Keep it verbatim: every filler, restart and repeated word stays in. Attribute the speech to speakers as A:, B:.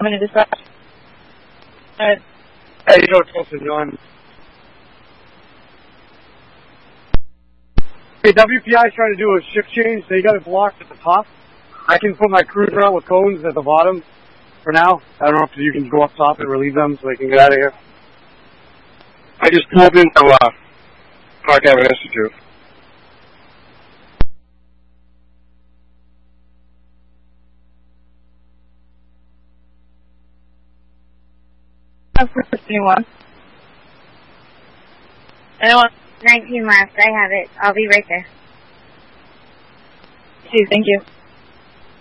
A: coming to dispatch. Alright.
B: Hey, you know what's supposed to be doing. Hey, W P I is trying to do a shift change, so you got it blocked at the top. I can put my cruiser out with cones at the bottom for now. I don't know if you can go up top and relieve them so they can get out of here.
C: I just pulled into uh, Park Avenue Institute.
A: Anyone? Anyone?
D: nineteen left. I have it. I'll be right there.
A: Geez, thank you.